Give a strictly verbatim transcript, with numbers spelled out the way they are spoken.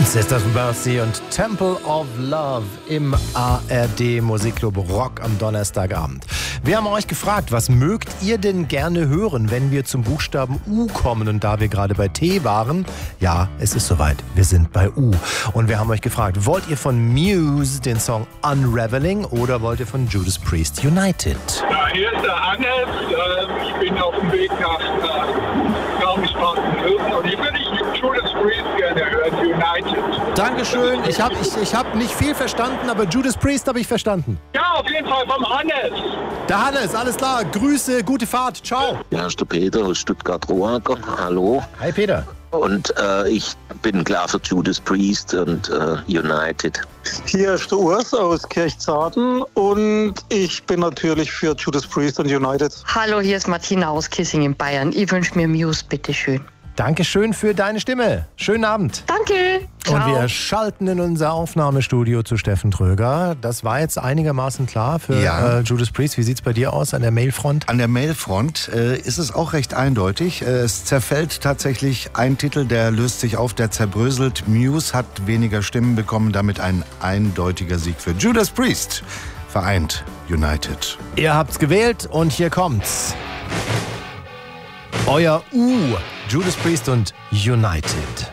Sisters of Mercy und Temple of Love im A R D Musikclub Rock am Donnerstagabend. Wir haben euch gefragt, was mögt ihr denn gerne hören, wenn wir zum Buchstaben U kommen? Und da wir gerade bei T waren, ja, es ist soweit, wir sind bei U. Und wir haben euch gefragt, wollt ihr von Muse den Song Unraveling oder wollt ihr von Judas Priest United? Ja, hier ist der Hannes. Äh, ich bin auf dem Weg nach äh, Garmisch-Partenkirchen und hier würde ich Judas Priest gerne hören, United. Dankeschön. Ich habe ich, ich hab nicht viel verstanden, aber Judas Priest habe ich verstanden. Ja, auf jeden Fall vom Hannes. Der Hannes, alles klar. Grüße, gute Fahrt. Ciao. Ja, ist der Peter aus Stuttgart-Roager. Hallo. Hi Peter. Und äh, ich bin klar für Judas Priest und äh, United. Hier ist der Urs aus Kirchzarten und ich bin natürlich für Judas Priest und United. Hallo, hier ist Martina aus Kissing in Bayern. Ich wünsche mir Muse, bitteschön. Dankeschön für deine Stimme. Schönen Abend. Danke. Ciao. Und wir schalten in unser Aufnahmestudio zu Steffen Tröger. Das war jetzt einigermaßen klar für Ja. äh, Judas Priest. Wie sieht es bei dir aus an der Mailfront? An der Mailfront äh, ist es auch recht eindeutig. Äh, es zerfällt tatsächlich ein Titel, der löst sich auf, der zerbröselt. Muse hat weniger Stimmen bekommen, damit ein eindeutiger Sieg für Judas Priest. Vereint United. Ihr habt's gewählt und hier kommt's. Euer U. Judas Priest und United.